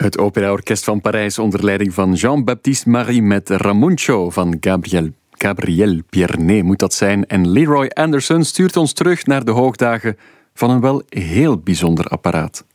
Het Opera-orkest van Parijs onder leiding van Jean-Baptiste Marie met Ramuncio van Gabriel Pierné moet dat zijn. En Leroy Anderson stuurt ons terug naar de hoogdagen van een wel heel bijzonder apparaat.